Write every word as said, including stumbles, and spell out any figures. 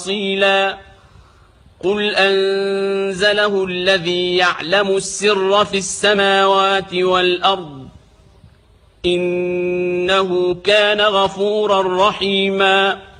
تفصيلا قل أنزله الذي يعلم السر في السماوات والأرض إنه كان غفورا رحيما